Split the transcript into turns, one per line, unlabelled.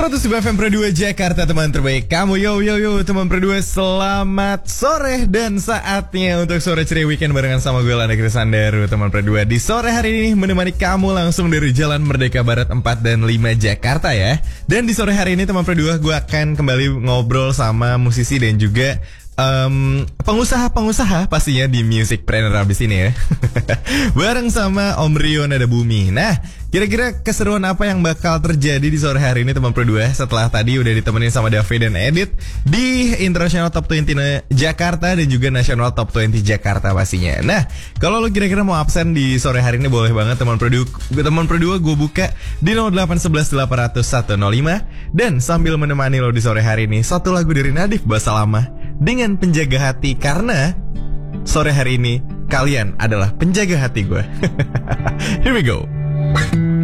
107 FM Pro 2 Jakarta, teman terbaik kamu. Yo teman Pro 2, selamat sore dan saatnya untuk sore ceria weekend barengan sama gue Landa Krisandaru, teman Pro 2. Di sore hari ini menemani kamu langsung dari Jalan Merdeka Barat 4 dan 5 Jakarta ya. Dan di sore hari ini teman Pro 2, gue akan kembali ngobrol sama musisi dan juga pengusaha-pengusaha pastinya di Musicpreneur abis ini ya. Bareng sama Om Rio Nada Bumi. Nah, kira-kira keseruan apa yang bakal terjadi di sore hari ini teman Pro 2 setelah tadi udah ditemenin sama David dan Edit di International Top 20 Jakarta dan juga National Top 20 Jakarta pastinya. Nah, kalau lo kira-kira mau absen di sore hari ini boleh banget teman Pro 2. Teman Pro 2 gue buka di 0811 800 105 dan sambil menemani lo di sore hari ini satu lagu dari Nadif Bahasa Lama dengan Penjaga Hati, karena sore hari ini kalian adalah penjaga hati gue. Here we go.